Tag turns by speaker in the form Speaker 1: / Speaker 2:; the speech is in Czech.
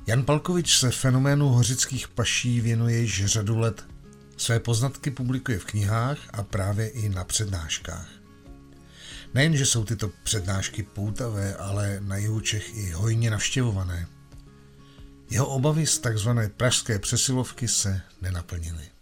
Speaker 1: Jan Palkovič se fenoménu hořických paší věnuje již řadu let. Své poznatky publikuje v knihách a právě i na přednáškách. Nejen, že jsou tyto přednášky poutavé, ale na jihu Čech i hojně navštěvované. Jeho obavy z takzvané pražské přesilovky se nenaplnily.